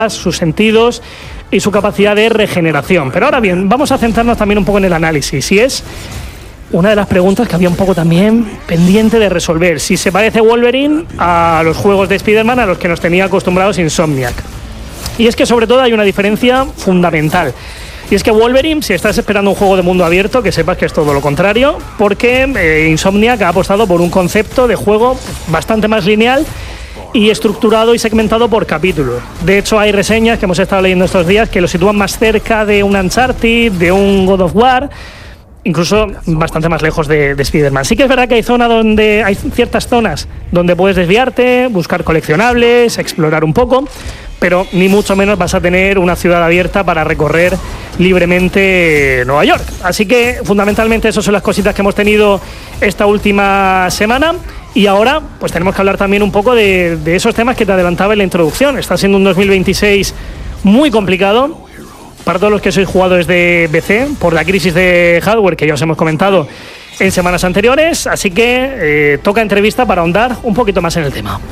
sus sentidos y su capacidad de regeneración. Pero ahora bien, vamos a centrarnos también un poco en el análisis, y es una de las preguntas que había un poco también pendiente de resolver: si se parece Wolverine a los juegos de Spider-Man a los que nos tenía acostumbrados Insomniac. Y es que sobre todo hay una diferencia fundamental. Y es que Wolverine, si estás esperando un juego de mundo abierto, que sepas que es todo lo contrario, porque Insomniac ha apostado por un concepto de juego bastante más lineal y estructurado y segmentado por capítulos. De hecho, hay reseñas que hemos estado leyendo estos días que lo sitúan más cerca de un Uncharted, de un God of War, incluso bastante más lejos de Spider-Man. Sí que es verdad que hay ciertas zonas donde puedes desviarte, buscar coleccionables, explorar un poco, pero ni mucho menos vas a tener una ciudad abierta para recorrer libremente Nueva York. Así que fundamentalmente esas son las cositas que hemos tenido esta última semana. Y ahora pues tenemos que hablar también un poco de esos temas que te adelantaba en la introducción. Está siendo un 2026 muy complicado para todos los que sois jugadores de PC por la crisis de hardware que ya os hemos comentado en semanas anteriores. Así que toca entrevista para ahondar un poquito más en el tema.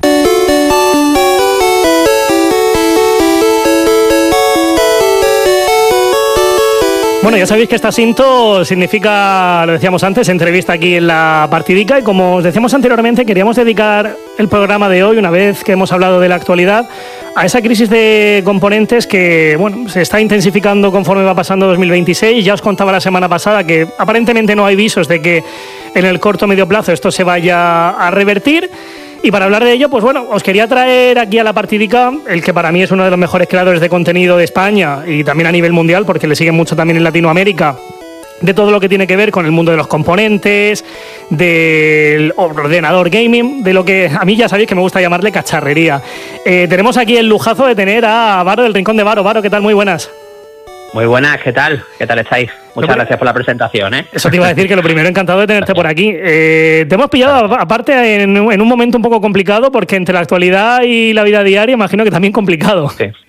Bueno, ya sabéis que esta Sinto significa, lo decíamos antes, entrevista aquí en la Partidica, y como os decíamos anteriormente, queríamos dedicar el programa de hoy, una vez que hemos hablado de la actualidad, a esa crisis de componentes que, bueno, se está intensificando conforme va pasando 2026. Ya os contaba la semana pasada que aparentemente no hay visos de que en el corto o medio plazo esto se vaya a revertir. Y para hablar de ello, pues bueno, os quería traer aquí a la Partidica el que para mí es uno de los mejores creadores de contenido de España y también a nivel mundial, porque le siguen mucho también en Latinoamérica, de todo lo que tiene que ver con el mundo de los componentes, del ordenador gaming, de lo que a mí ya sabéis que me gusta llamarle cacharrería. Tenemos aquí el lujazo de tener a Varo del Rincón de Varo. Varo, ¿qué tal? Muy buenas. Muy buenas, ¿qué tal? ¿Qué tal estáis? Muchas gracias por la presentación, ¿eh? Eso te iba a decir, que lo primero, encantado de tenerte por aquí. Te hemos pillado, aparte, en un momento un poco complicado, porque entre la actualidad y la vida diaria, imagino que también complicado.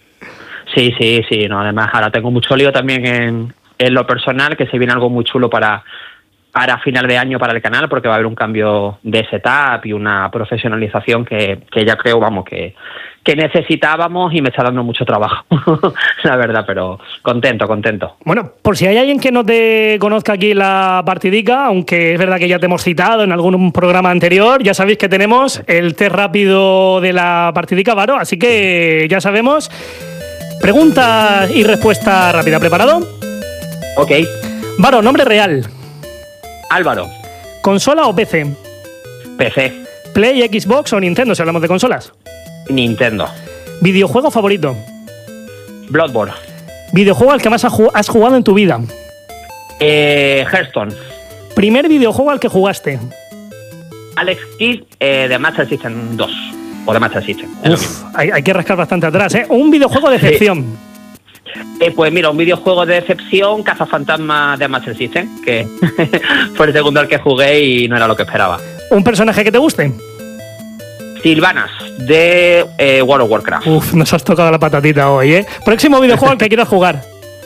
Sí. No, además, ahora tengo mucho lío también en lo personal, que se viene algo muy chulo para final de año para el canal, porque va a haber un cambio de setup y una profesionalización que ya creo, vamos, que necesitábamos, y me está dando mucho trabajo, la verdad, pero contento. Bueno, por si hay alguien que no te conozca aquí en la Partidica, aunque es verdad que ya te hemos citado en algún programa anterior, ya sabéis que tenemos el test rápido de la Partidica, Varo, así que ya sabemos. Pregunta y respuesta rápida. ¿Preparado? Ok. Varo, nombre real. Álvaro. ¿Consola o PC? PC. ¿Play, Xbox o Nintendo, si hablamos de consolas? Nintendo. ¿Videojuego favorito? Bloodborne. ¿Videojuego al que más has jugado en tu vida? Hearthstone. ¿Primer videojuego al que jugaste? Alex Kidd, de Master System 2. O de Master System. Hay que rascar bastante atrás, ¿eh? ¿Un videojuego de decepción? Pues mira, un videojuego de decepción, Cazafantasmas de Master System, que fue el segundo al que jugué y no era lo que esperaba. ¿Un personaje que te guste? Sylvanas, de World of Warcraft. Nos has tocado la patatita hoy, ¿eh? ¿Próximo videojuego al que quieras jugar?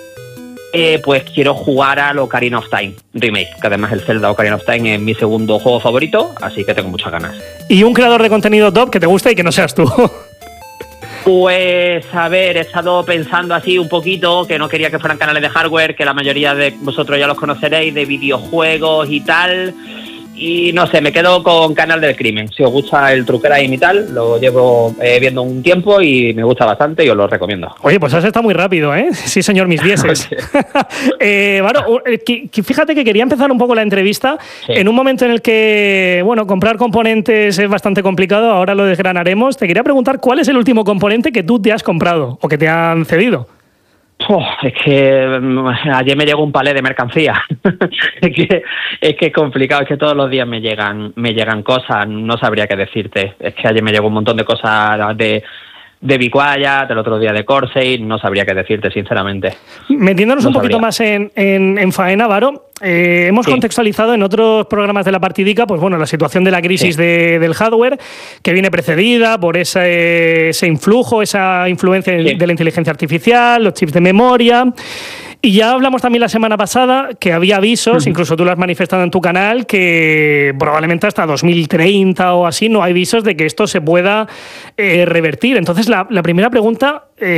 Pues quiero jugar al Ocarina of Time Remake, que además el Zelda Ocarina of Time es mi segundo juego favorito, así que tengo muchas ganas. ¿Y un creador de contenido top que te guste y que no seas tú? Pues, a ver, he estado pensando así un poquito, que no quería que fueran canales de hardware, que la mayoría de vosotros ya los conoceréis, de videojuegos y tal. Y no sé, me quedo con Canal del Crimen. Si os gusta el True Crime y tal, lo llevo viendo un tiempo y me gusta bastante y os lo recomiendo. Oye, pues has estado muy rápido, ¿eh? Sí, señor, mis dieces. Varo, fíjate que quería empezar un poco la entrevista en un momento en el que, bueno, comprar componentes es bastante complicado, ahora lo desgranaremos. Te quería preguntar, ¿cuál es el último componente que tú te has comprado o que te han cedido? Es que ayer me llegó un palé de mercancía. es que es complicado, es que todos los días me llegan cosas, no sabría qué decirte. Es que ayer me llegó un montón de cosas de Bicuaya, del otro día de Corsair, no sabría qué decirte, sinceramente. Metiéndonos un poquito más en faena, Varo, hemos contextualizado en otros programas de la Partidica, pues bueno, la situación de la crisis del hardware, que viene precedida por ese influjo, esa influencia de la inteligencia artificial, los chips de memoria. Y ya hablamos también la semana pasada que había avisos, incluso tú lo has manifestado en tu canal, que probablemente hasta 2030 o así no hay visos de que esto se pueda revertir. Entonces, la primera pregunta